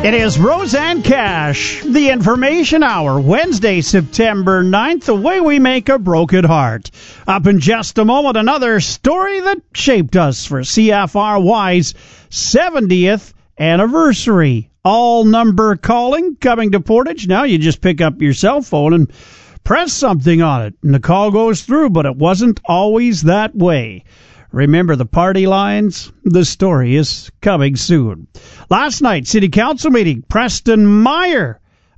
It is Roseanne Cash, the Information Hour, Wednesday, September 9th, the way we make a broken heart. Up in just a moment, another story that shaped us for CFRY's 70th anniversary. All number calling coming to Portage. Now you just pick up your cell phone and press something on it, and the call goes through, but it wasn't always that way. Remember the party lines? The story is coming soon. Last night, City Council meeting, Preston Meyer.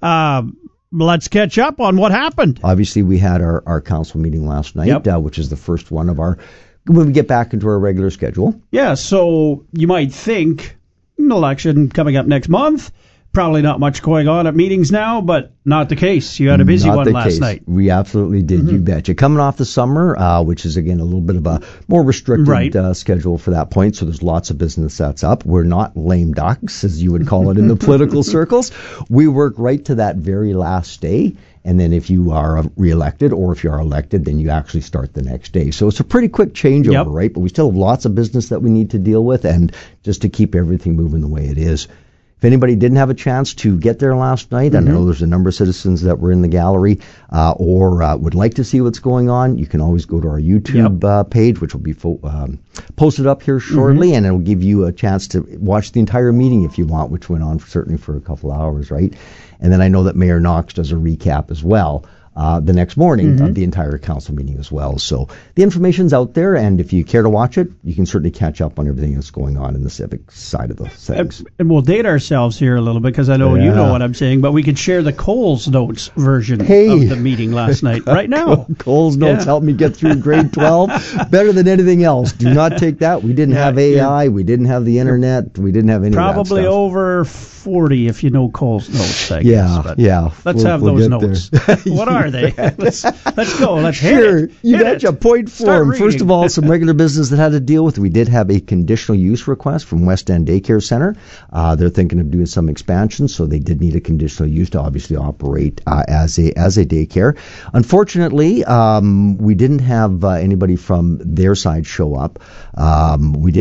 Let's catch up on what happened. Obviously, we had our council meeting last night, which is the first one of our, when we get back into our regular schedule. Yeah, so you might think, an election coming up next month, probably not much going on at meetings now, but not the case. You had a busy one last night. We absolutely did, you betcha. Coming off the summer, which is, again, a little bit of a more restricted schedule for that point, so there's lots of business that's up. We're not lame ducks, as you would call it in the political circles. We work right to that very last day, and then if you are reelected or if you are elected, then you actually start the next day. So it's a pretty quick changeover, right? But we still have lots of business that we need to deal with, and just to keep everything moving the way it is. If anybody didn't have a chance to get there last night, I know there's a number of citizens that were in the gallery or would like to see what's going on, you can always go to our YouTube page, which will be posted up here shortly, and it'll give you a chance to watch the entire meeting if you want, which went on certainly for a couple hours, right? And then I know that Mayor Knox does a recap as well the next morning of the entire council meeting as well. So the information's out there, and if you care to watch it, you can certainly catch up on everything that's going on in the civic side of the things. And we'll date ourselves here a little bit, because I know you know what I'm saying, but we could share the Coles Notes version of the meeting last night right now. Coles Notes helped me get through grade 12 better than anything else. Do not take that. We didn't have AI. We didn't have the internet. We didn't have any of that stuff. Probably over 40 if you know Coles Notes, I guess. Let's have those notes. What are they? Let's go. Let's hit it. You betcha. Point form. First of all, some regular business that had to deal with. We did have a conditional use request from West End Daycare Center. They're thinking of doing some expansion, so they did need a conditional use to obviously operate as a daycare. Unfortunately, we didn't have anybody from their side show up. We did